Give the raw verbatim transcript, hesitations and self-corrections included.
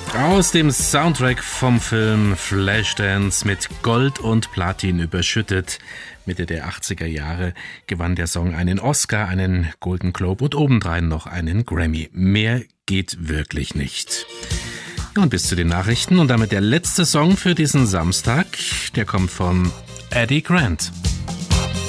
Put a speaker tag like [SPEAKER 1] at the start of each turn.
[SPEAKER 1] Aus dem Soundtrack vom Film Flashdance mit Gold und Platin überschüttet. Mitte der achtziger Jahre gewann der Song einen Oscar, einen Golden Globe und obendrein noch einen Grammy. Mehr geht wirklich nicht. Ja, und bis zu den Nachrichten und damit der letzte Song für diesen Samstag. Der kommt von Eddie Grant.